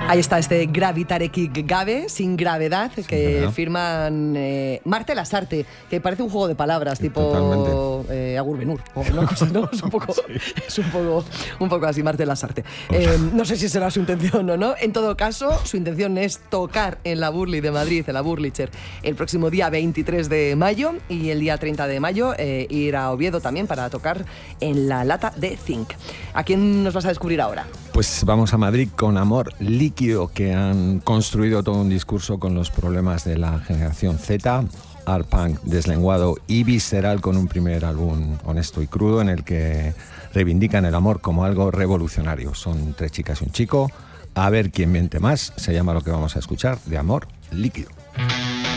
Ahí está este Gravitare Kick Gave, sin gravedad, que firman Marte Lasarte, que parece un juego de palabras, tipo Agur Benur, o una cosa, ¿no? Es un poco, es un poco así, Marte Lasarte. No sé si será su intención o no. En todo caso, su intención es tocar en la Burly de Madrid, en la Burlicher, el próximo día 23 de mayo y el día 30 de mayo ir a Oviedo también para tocar en la Lata de Zinc. ¿A quién nos vas a descubrir ahora? Pues vamos a Madrid con Amor Líquido, que han construido todo un discurso con los problemas de la generación Z, art punk deslenguado y visceral, con un primer álbum honesto y crudo en el que reivindican el amor como algo revolucionario. Son 3 chicas y un chico. A ver quién miente más, se llama lo que vamos a escuchar, de Amor Líquido.